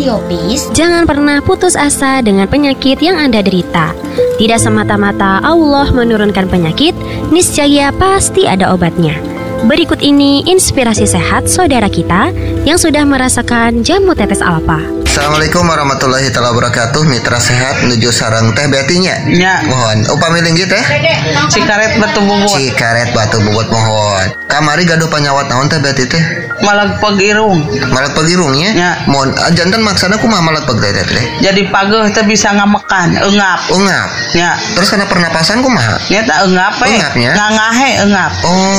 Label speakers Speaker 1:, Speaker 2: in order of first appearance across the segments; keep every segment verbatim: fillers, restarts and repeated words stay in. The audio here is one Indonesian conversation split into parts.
Speaker 1: Radio Peace,
Speaker 2: jangan pernah putus asa dengan penyakit yang Anda derita. Tidak semata-mata Allah menurunkan penyakit, niscaya pasti ada obatnya. Berikut ini inspirasi sehat saudara kita yang sudah merasakan jamu tetes alfa.
Speaker 3: Assalamualaikum warahmatullahi wabarakatuh. Mitra sehat menuju sarang teh betinya.
Speaker 4: Ya.
Speaker 3: Mohon upami linggih teh.
Speaker 4: Cikaret batu bubut.
Speaker 3: Cikaret batu bubut mohon. Kamari gaduh panyawat naon teh beti teh?
Speaker 4: Malag irung.
Speaker 3: Malag irungnya?
Speaker 4: Ya.
Speaker 3: Mohon jantan maksana kumaha malag teh teh?
Speaker 4: Jadi pageuh teh bisa ngamekan, eungap.
Speaker 3: Eungap.
Speaker 4: Ya.
Speaker 3: Terus kana pernapasan kumaha?
Speaker 4: Nya teh eungap we.
Speaker 3: Eungapnya?
Speaker 4: Ngangahe eungap.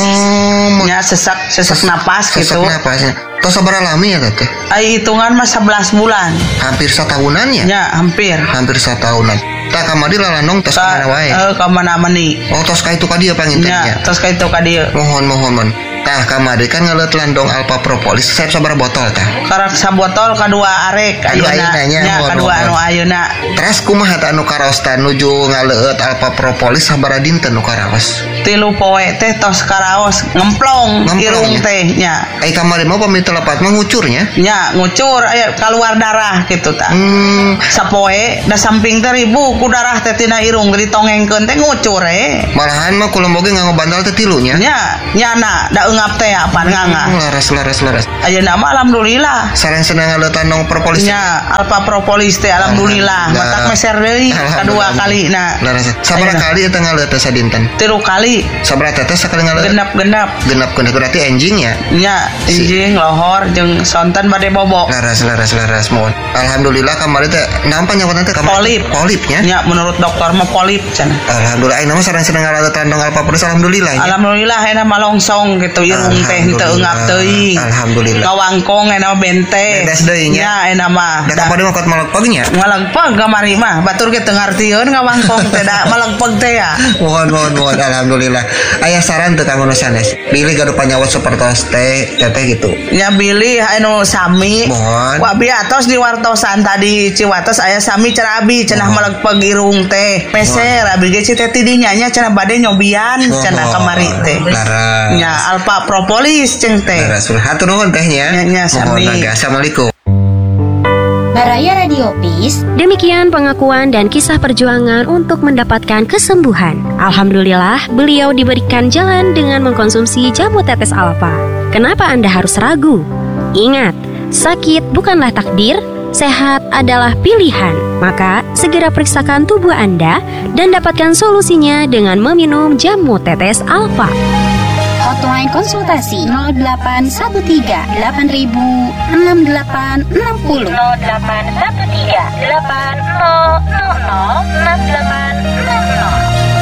Speaker 3: Oh.
Speaker 4: Ya sesak sesak napas
Speaker 3: sesak
Speaker 4: gitu.
Speaker 3: Sesak napasnya. Tos sabaraha lami ya teh?
Speaker 4: Ai hitungan mah sebelas bulan.
Speaker 3: Hampir satahunan ya?
Speaker 4: Ya, hampir.
Speaker 3: Hampir satahunan. Tak kamari lalanong tos ka mana wae?
Speaker 4: Eh, ka mana-mani.
Speaker 3: Oh, tos ka itu ka dieu pangintennya.
Speaker 4: Ya, tos ka itu ka dieu.
Speaker 3: Mohon mohon mohon. Tah kamari kan ngeuleut landong alpha propolis. Saya sabaraha botol tah?
Speaker 4: Karak sabotol kadua arek
Speaker 3: ayeuna.
Speaker 4: Nya kadua anu ayeuna.
Speaker 3: Terus kumaha tah anu karostan nuju ngaleut alpha propolis sabaraha dinten nu karaos?
Speaker 4: Tilu poe teh tos karaos ngemplong irung teh nya.
Speaker 3: Ai kamari mah pami telepat mah ngucurnya?
Speaker 4: Nya ngucur aya keluar darah gitu tah.
Speaker 3: Hmm.
Speaker 4: Sapoe da samping teh ribu ku darah teh tina irung ditongengkeun teh ngucur eh.
Speaker 3: Malahan mah kula boge nganggo bantal teh tilu nya.
Speaker 4: Nya nyana da eungap teh apa nganga.
Speaker 3: Laras laras laras.
Speaker 4: Ayeuna mah alhamdulillah.
Speaker 3: Sareng senang ngaleut landong propolis.
Speaker 4: Nya alpha propolis teh alhamdulillah. Matak meser deui kadua kalina.
Speaker 3: Laras. Sabaraha kali eta ngaleut teh sadinten?
Speaker 4: Tilu kali.
Speaker 3: Sabaraha tetes sakali ngaleut?
Speaker 4: Genap-genap.
Speaker 3: Genap-genap berarti enjing ya?
Speaker 4: Nya, enjing, lohor, jeung sonten bade bobo.
Speaker 3: Laras, laras, laras, mohon. Alhamdulillah kamari teh nampa nyawatan teh kamari.
Speaker 4: Polip.
Speaker 3: Polipnya?
Speaker 4: Nya, menurut dokter mah polip cenah.
Speaker 3: Alhamdulillah, ayeuna mah sareng seneng ngaleut landong alpha propolis alhamdulillah. Ya?
Speaker 4: Alhamdulillah ayeuna mah longsong gitu irung teh henteu eungap teuing.
Speaker 3: Alhamdulillah.
Speaker 4: Kawangkong ayeuna mah bente.
Speaker 3: Bedes deui nya.
Speaker 4: Nya, ayeuna mah.
Speaker 3: Da kapade mah kot malagpeg nya.
Speaker 4: Malagpeg kamari mah, batur ge teu ngartieun kawangkong teh da malagpeg teh ya.
Speaker 3: Mohon mohon mohon alhamdulillah. Aya saran teu kanggo nu sanes? Pilih gaduh panyawat sapertos teh, teteh gitu.
Speaker 4: Nya bilih anu sami.
Speaker 3: Mohon.
Speaker 4: Wa bieu atos di wartosan tadi Ciwates aya sami cenah abi cenah malegpeg irung teh. Peser abi ge teh tidinya nya cenah bade nyobian cenah kamari teh.
Speaker 3: Laras.
Speaker 4: Nya alpha propolis ceng teh.
Speaker 3: Laras. Hatur nuhun teh nya.
Speaker 4: Nya nya sami.
Speaker 3: Assalamualaikum.
Speaker 1: Baraya Radio Peace.
Speaker 2: Demikian pengakuan dan kisah perjuangan untuk mendapatkan kesembuhan. Alhamdulillah, beliau diberikan jalan dengan mengkonsumsi jamu tetes alfa. Kenapa Anda harus ragu? Ingat, sakit bukanlah takdir, sehat adalah pilihan. Maka, segera periksakan tubuh Anda dan dapatkan solusinya dengan meminum jamu tetes alfa.
Speaker 1: Hotline konsultasi nol delapan satu tiga delapan ribu enam delapan enam nol nol delapan satu tiga delapan nol nol nol enam delapan enam nol.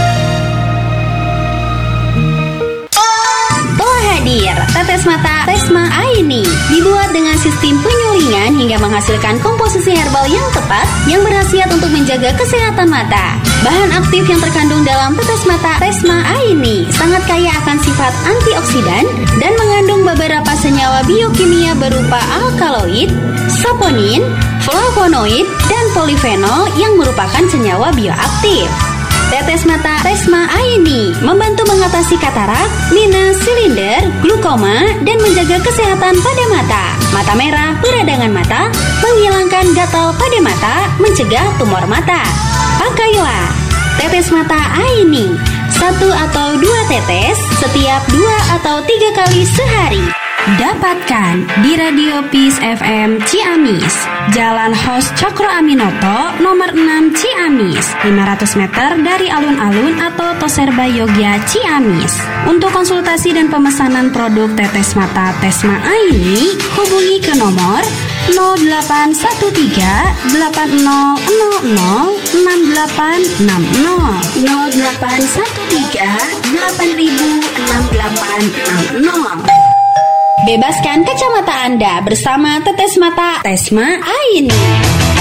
Speaker 1: Telah hadir tetes mata Tesma Aini, dibuat dengan sistem penyulingan hingga menghasilkan komposisi herbal yang tepat yang berkhasiat untuk menjaga kesehatan mata. Bahan aktif yang terkandung dalam tetes mata Tesma Aini sangat kaya akan sifat antioksidan dan mengandung beberapa senyawa biokimia berupa alkaloid, saponin, flavonoid, dan polifenol yang merupakan senyawa bioaktif. Tetes mata Tesma Aini membantu mengatasi katarak, minus, silinder, glukoma, dan menjaga kesehatan pada mata. Mata merah, peradangan mata, menghilangkan gatal pada mata, mencegah tumor mata. Pakailah tetes mata Aini, satu atau dua tetes setiap dua atau tiga kali sehari. Dapatkan di Radio Peace F M Ciamis, Jalan Hos Cokro Aminoto, nomor enam Ciamis, lima ratus meter dari alun-alun atau Toserba Yogya Ciamis. Untuk konsultasi dan pemesanan produk tetes mata Tesma Aini, hubungi ke nomor nol delapan satu tiga delapan nol nol nol enam delapan enam nol nol delapan satu tiga delapan ribu enam delapan enam nol. Bebaskan kacamata Anda bersama tetes mata Tesma Aini.